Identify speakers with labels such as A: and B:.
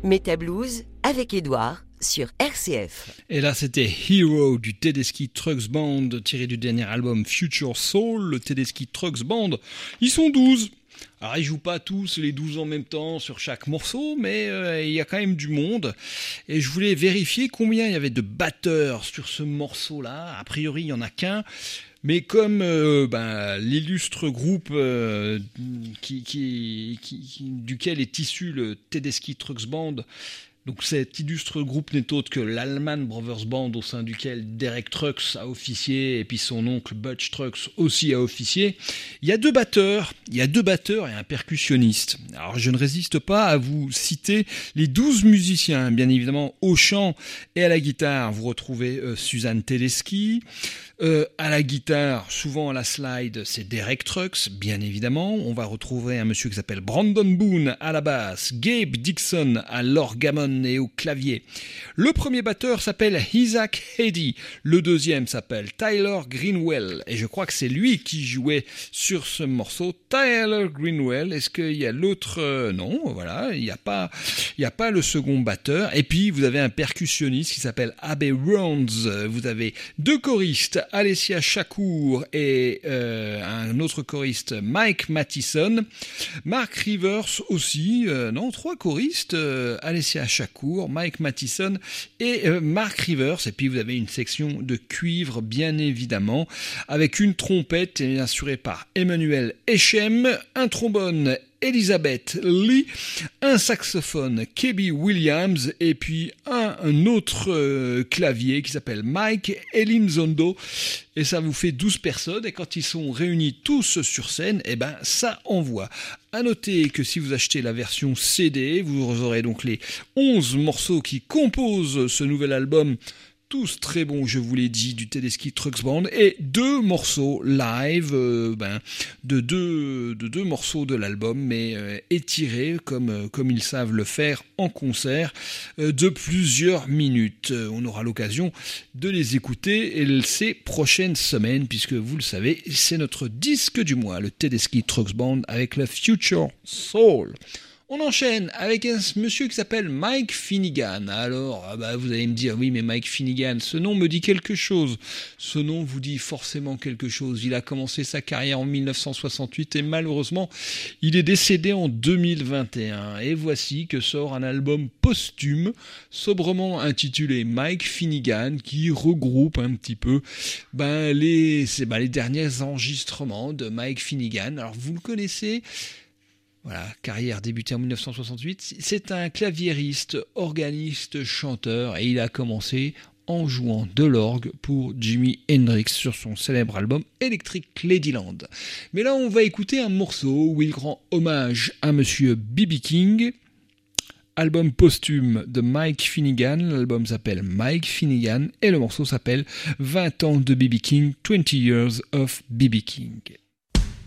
A: Métablues avec Édouard sur RCF.
B: Et là, c'était Hero du Tedeschi Trucks Band, tiré du dernier album Future Soul. Le Tedeschi Trucks Band, ils sont 12. Alors, ils jouent pas tous les 12 en même temps sur chaque morceau, mais il y a quand même du monde. Et je voulais vérifier combien il y avait de batteurs sur ce morceau-là. A priori, il n'y en a qu'un. Mais comme l'illustre groupe duquel est issu le Tedeschi Trucks Band, donc cet illustre groupe n'est autre que l'Allman Brothers Band, au sein duquel Derek Trucks a officié et puis son oncle Butch Trucks aussi a officié. Il y a deux batteurs et un percussionniste. Alors je ne résiste pas à vous citer les 12 musiciens. Bien évidemment, au chant et à la guitare, vous retrouvez Suzanne Tedeschi. À la guitare, souvent à la slide, c'est Derek Trucks, bien évidemment. On va retrouver un monsieur qui s'appelle Brandon Boone à la basse, Gabe Dixon à l'orgamon et au clavier. Le premier batteur s'appelle Isaac Eddy, le deuxième s'appelle Tyler Greenwell, et je crois que c'est lui qui jouait sur ce morceau. Tyler Greenwell, est-ce qu'il y a l'autre? Non, voilà, il n'y a pas le second batteur. Et puis vous avez un percussionniste qui s'appelle Abbey Rounds. Vous avez deux choristes, Alessia Shakur et un autre choriste, Mike Mattison. Mark Rivers aussi, trois choristes, Alessia Shakur, Mike Mattison et Mark Rivers. Et puis vous avez une section de cuivre, bien évidemment, avec une trompette assurée par Emmanuel Echem, un trombone Elizabeth Lee, un saxophone Kebi Williams et puis un autre clavier qui s'appelle Mike Elimzondo, et ça vous fait 12 personnes, et quand ils sont réunis tous sur scène, ça envoie. À noter que si vous achetez la version CD, vous aurez donc les 11 morceaux qui composent ce nouvel album, tous très bons, je vous l'ai dit, du Tedeschi Trucks Band, et deux morceaux live, de deux morceaux de l'album, mais étirés comme ils savent le faire en concert, de plusieurs minutes. On aura l'occasion de les écouter ces prochaines semaines, puisque vous le savez, c'est notre disque du mois, le Tedeschi Trucks Band avec la Future Soul. On enchaîne avec un monsieur qui s'appelle Mike Finnegan. Alors, vous allez me dire, oui, mais Mike Finnegan, ce nom me dit quelque chose. Ce nom vous dit forcément quelque chose. Il a commencé sa carrière en 1968 et malheureusement, il est décédé en 2021. Et voici que sort un album posthume, sobrement intitulé Mike Finnegan, qui regroupe un petit peu les derniers enregistrements de Mike Finnegan. Alors, vous le connaissez. Voilà, carrière débutée en 1968. C'est un claviériste, organiste, chanteur, et il a commencé en jouant de l'orgue pour Jimi Hendrix sur son célèbre album Electric Ladyland. Mais là, on va écouter un morceau où il rend hommage à monsieur B.B. King. Album posthume de Mike Finnegan. L'album s'appelle Mike Finnegan et le morceau s'appelle 20 ans de B.B. King, 20 Years of B.B. King.